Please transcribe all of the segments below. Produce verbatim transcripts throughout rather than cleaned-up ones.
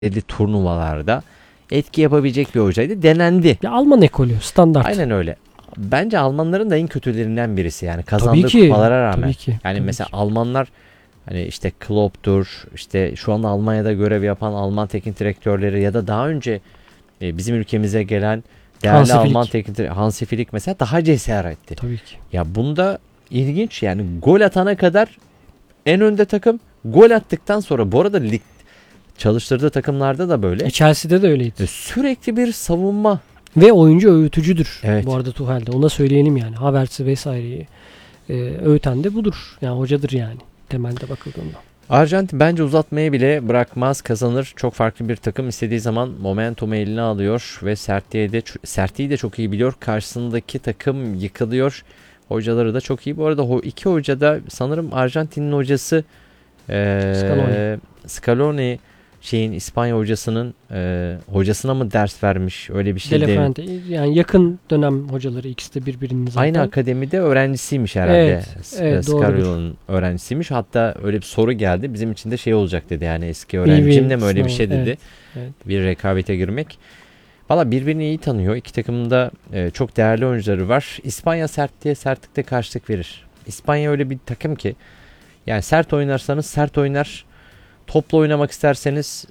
belirli turnuvalarda etki yapabilecek bir hocaydı. Denendi. Ya Alman ekolü standart. Aynen öyle. Bence Almanların da en kötülerinden birisi yani kazandığı Tabii ki, kupalara rağmen. tabii ki, yani tabii mesela ki. Almanlar hani işte Klopp'tur, işte şu anda Almanya'da görev yapan Alman teknik direktörleri ya da daha önce e, bizim ülkemize gelen değerli Hansi Alman Flick. teknik direktör Hansi Flick mesela daha cesaretli. Tabii ki. Ya bunda ilginç yani gol atana kadar en önde takım, gol attıktan sonra bu arada lig çalıştırdığı takımlarda da böyle E Chelsea'de de öyleydi. e, sürekli bir savunma. Ve oyuncu öğütücüdür. Evet. Bu arada Tuchel'de. Ona söyleyelim yani. Havertz'i vesaireyi e, öğüten de budur. Yani hocadır yani. Temelde bakıldığında. Arjantin bence uzatmayı bile bırakmaz, kazanır. Çok farklı bir takım, istediği zaman momentumu eline alıyor ve sertliği de sertliği de çok iyi biliyor. Karşısındaki takım yıkılıyor. Hocaları da çok iyi. Bu arada iki hoca da sanırım Arjantin'in hocası ee, Scaloni. Scaloni şeyin İspanya hocasının e, hocasına mı ders vermiş, öyle bir şey De La de. Fuente. Yani yakın dönem hocaları, ikisi de birbirinin zaten. Aynı akademide öğrencisiymiş herhalde. Evet, evet, Scaloni'nin öğrencisiymiş. Hatta öyle bir soru geldi. Bizim için de şey olacak dedi. Yani eski öğrencimle mi öyle bir şey dedi. Evet, evet. Bir rekabete girmek. Valla birbirini iyi tanıyor. İki takımda e, çok değerli oyuncuları var. İspanya sertliğe sertlikte karşılık verir. İspanya öyle bir takım ki yani sert oynarsanız sert oynar. Topla oynamak isterseniz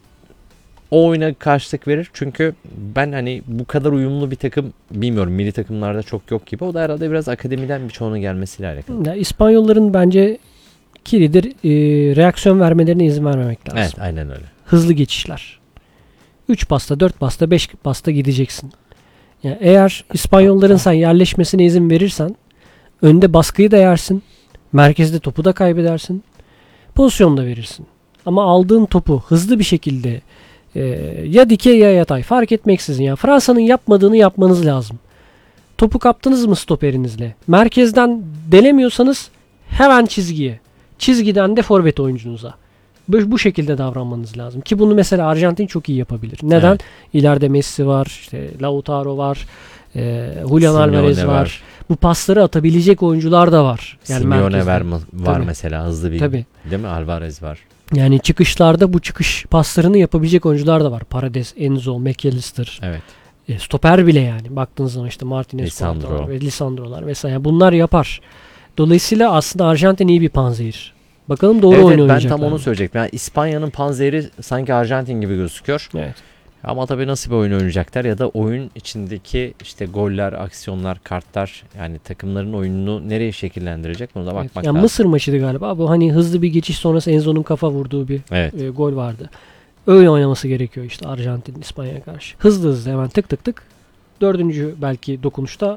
o oyuna karşılık verir. Çünkü ben hani bu kadar uyumlu bir takım bilmiyorum. Milli takımlarda çok yok gibi. O da herhalde biraz akademiden birçoğunun gelmesiyle alakalı. Ya İspanyolların bence kilidir e, reaksiyon vermelerine izin vermemek lazım. Evet, aynen öyle. Hızlı geçişler. üç pasta, dört pasta, beş pasta gideceksin. Yani eğer İspanyolların sen yerleşmesine izin verirsen önde baskıyı da yersin. Merkezde topu da kaybedersin. Pozisyon da verirsin. Ama aldığın topu hızlı bir şekilde e, ya dikey ya yatay fark etmeksizin ya Fransa'nın yapmadığını yapmanız lazım. Topu kaptınız mı stoperinizle? Merkezden delemiyorsanız hemen çizgiye. Çizgiden de forvet oyuncunuza. Bu, bu şekilde davranmanız lazım. Ki bunu mesela Arjantin çok iyi yapabilir. Neden? Evet. İleride Messi var, işte Lautaro var, e, Julian Simeone Alvarez var. var. Bu pasları atabilecek oyuncular da var. Yani Simeone merkezde. var, mı- var Tabii. mesela hızlı bir. Tabii. Değil mi? Alvarez var. Yani çıkışlarda bu çıkış paslarını yapabilecek oyuncular da var. Paredes, Enzo, McAllister. Evet. E, stoper bile yani. Baktığınız zaman işte Martinez, Lisandro. Cuadrado ve Lisandro'lar vesaire. Bunlar yapar. Dolayısıyla aslında Arjantin iyi bir panzehir. Bakalım doğru Evet, oyun evet, ben oynayacaklar. tam onu mı? söyleyecektim. Yani İspanya'nın panzehri sanki Arjantin gibi gözüküyor. Evet. Ama tabii nasıl bir oyun oynayacaklar ya da oyun içindeki işte goller, aksiyonlar, kartlar, yani takımların oyununu nereye şekillendirecek bunu da Evet. bakmak Yani lazım. Mısır maçıydı galiba. Bu hani hızlı bir geçiş sonrası Enzo'nun kafa vurduğu bir Evet. e, gol vardı. Öyle oynaması gerekiyor işte Arjantin İspanya'ya karşı. Hızlı hızlı hemen tık tık tık. Dördüncü belki dokunuşta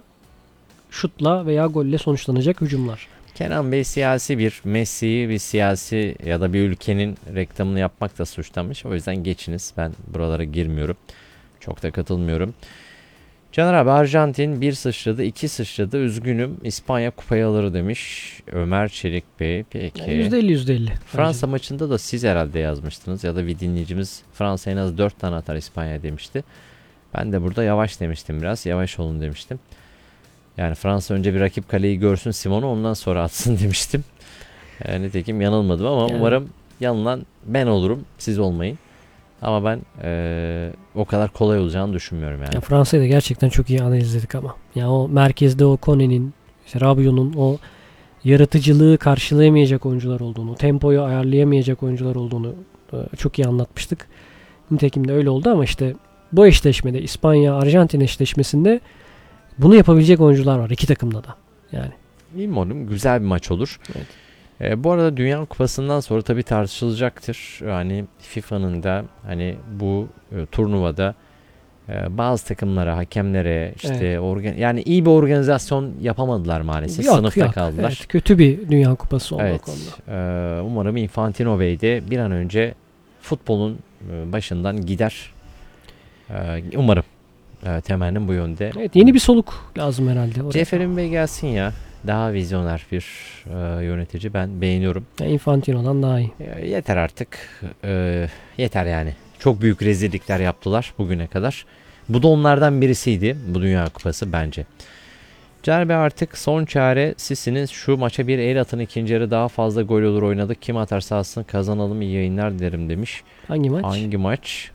şutla veya golle sonuçlanacak hücumlar. Kenan Bey siyasi bir Messi'yi bir siyasi ya da bir ülkenin reklamını yapmakla suçlamış. O yüzden geçiniz. Ben buralara girmiyorum. Çok da katılmıyorum. Caner abi, Arjantin bir sıçradı, iki sıçradı. Üzgünüm. İspanya kupayı alır demiş Ömer Çelik Bey. Peki. Yani yüzde elli yüzde elli. Fransa maçında da siz herhalde yazmıştınız ya da bir dinleyicimiz Fransa en az dört tane atar İspanya demişti. Ben de burada yavaş demiştim biraz. Yavaş olun demiştim. Yani Fransa önce bir rakip kaleyi görsün Simon'u, ondan sonra atsın demiştim. Yani nitekim yanılmadım ama Yani. umarım yanılan ben olurum, siz olmayın. Ama ben ee, o kadar kolay olacağını düşünmüyorum yani. Ya Fransa'yı da gerçekten çok iyi analizledik ama. Ya o merkezde o Kone'nin, işte Rabiot'un o yaratıcılığı karşılayamayacak oyuncular olduğunu, tempoyu ayarlayamayacak oyuncular olduğunu e, çok iyi anlatmıştık. Nitekim de öyle oldu ama işte bu eşleşmede İspanya-Arjantin eşleşmesinde bunu yapabilecek oyuncular var iki takımda da. Yani. Bilmiyorum, güzel bir maç olur. Evet. E, bu arada Dünya Kupası'ndan sonra tabii tartışılacaktır. Yani FIFA'nın da hani bu e, turnuvada e, bazı takımlara, hakemlere işte Evet. organ yani iyi bir organizasyon yapamadılar maalesef. Yok, Sınıfta yok. kaldılar. Evet, kötü bir Dünya Kupası oldu Evet. o konuda. E, umarım Infantino Bey de bir an önce futbolun e, başından gider. E, umarım. E, temennim bu yönde. Evet, yeni bir soluk lazım herhalde. oraya. Ceferin Bey gelsin ya. Daha vizyoner bir e, yönetici. Ben beğeniyorum. Yani Infantino'dan daha iyi. E, yeter artık. E, yeter yani. Çok büyük rezillikler yaptılar bugüne kadar. Bu da onlardan birisiydi. Bu Dünya Kupası bence. Caner Bey, artık son çare sizsiniz. Şu maça bir el atın. İkinci yarı daha fazla gol olur oynadık. Kim atarsa alsın kazanalım. İyi yayınlar dilerim demiş. Hangi maç? Hangi maç?